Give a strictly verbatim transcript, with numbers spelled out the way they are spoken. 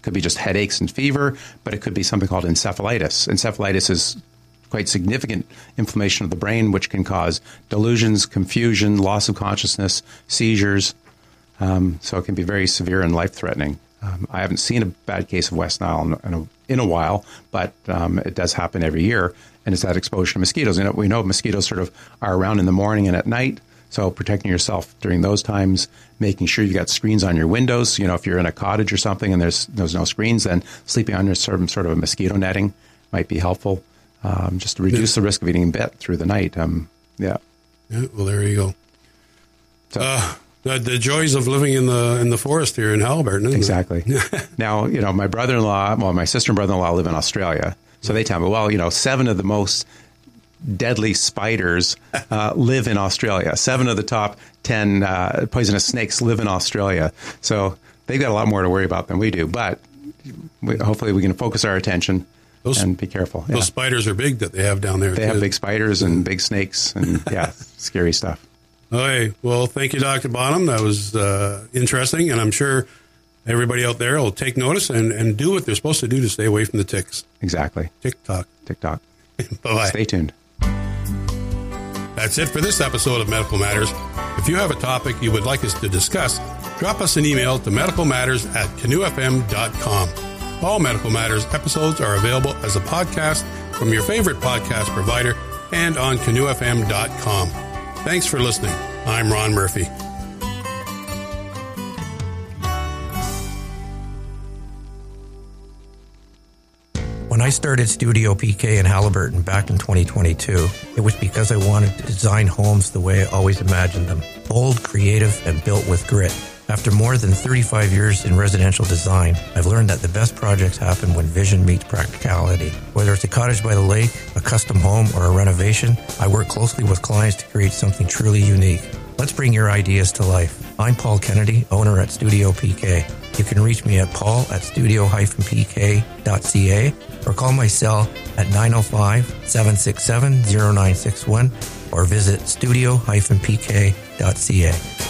It could be just headaches and fever, but it could be something called encephalitis. Encephalitis is quite significant inflammation of the brain, which can cause delusions, confusion, loss of consciousness, seizures. Um, so it can be very severe and life-threatening. Um, I haven't seen a bad case of West Nile in, in, a, in a while, but um, it does happen every year, and it's that exposure to mosquitoes. You know, we know mosquitoes sort of are around in the morning and at night, so protecting yourself during those times, making sure you got screens on your windows. You know, if you're in a cottage or something and there's there's no screens, then sleeping under some sort of a mosquito netting might be helpful. Um, just to reduce yeah. the risk of getting bit through the night. Um, yeah. Yeah. Well, there you go. So, uh, the, the joys of living in the in the forest here in Haliburton. Isn't exactly. It? Now, you know, my brother-in-law, well, my sister and brother-in-law live in Australia, so they tell me, well, you know, seven of the most deadly spiders uh, live in Australia. Seven of the top ten uh, poisonous snakes live in Australia. So they've got a lot more to worry about than we do. But we, hopefully, we can focus our attention. Those, and be careful. Those yeah. spiders are big that they have down there. They too. have big spiders and big snakes and, yeah, scary stuff. Okay. Well, thank you, Doctor Bonham. That was uh, interesting, and I'm sure everybody out there will take notice and, and do what they're supposed to do to stay away from the ticks. Exactly. Tick-tock. Tick-tock. Bye-bye. Stay tuned. That's it for this episode of Medical Matters. If you have a topic you would like us to discuss, drop us an email to medicalmatters at canoe f m dot com. All Medical Matters episodes are available as a podcast from your favorite podcast provider and on canoe f m dot com. Thanks for listening. I'm Ron Murphy. When I started Studio P K in Haliburton back in twenty twenty-two, it was because I wanted to design homes the way I always imagined them. Bold, creative, and built with grit. After more than thirty-five years in residential design, I've learned that the best projects happen when vision meets practicality. Whether it's a cottage by the lake, a custom home, or a renovation, I work closely with clients to create something truly unique. Let's bring your ideas to life. I'm Paul Kennedy, owner at Studio P K. You can reach me at paul at studio dash p k dot c a or call my cell at nine oh five, seven six seven, oh nine six one or visit studio dash p k dot c a.